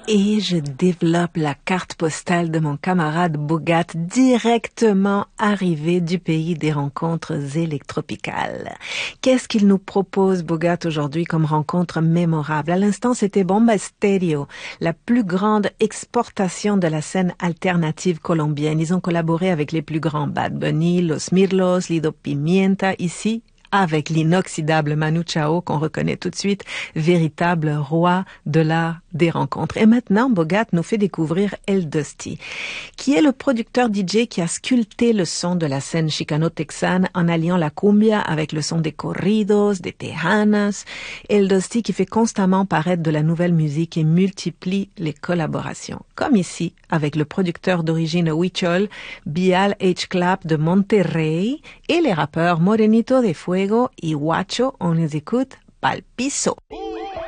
Et je développe la carte postale de mon camarade Bogat, directement arrivé du pays des rencontres électropicales. Qu'est-ce qu'il nous propose, Bogat, aujourd'hui comme rencontre mémorable? À l'instant, c'était Bomba Estéreo, la plus grande exportation de la scène alternative colombienne. Ils ont collaboré avec les plus grands, Bad Bunny, Los Mirlos, Lido Pimienta, ici, avec l'inoxydable Manu Chao, qu'on reconnaît tout de suite, véritable roi de l'art des rencontres. Et maintenant, Bogat nous fait découvrir El Dusty, qui est le producteur DJ qui a sculpté le son de la scène chicano-texane en alliant la cumbia avec le son des corridos, des tejanas. El Dusty qui fait constamment paraître de la nouvelle musique et multiplie les collaborations. Comme ici, avec le producteur d'origine Huichol, Bial H. Clap de Monterrey, et les rappeurs Morenito de Fuego y Huacho, on les écoute Pal Piso.